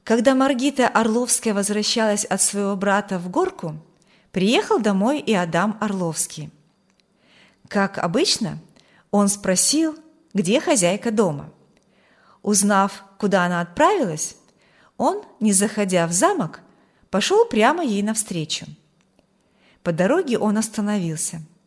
Когда Маргита Орловская возвращалась от своего брата в Горку, приехал домой и Адам Орловский. Как обычно, он спросил, где хозяйка дома. Узнав, куда она отправилась, он, не заходя в замок, пошел прямо ей навстречу. По дороге он остановился –